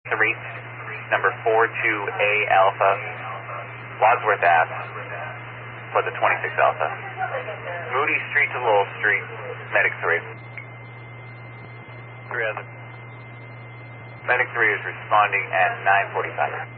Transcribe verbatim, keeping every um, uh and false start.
three, number four two A Alpha, Wadsworth Ave, for the twenty-six Alpha. Moody Street to Lowell Street, Medic three. three other. Medic three is responding at nine forty-five.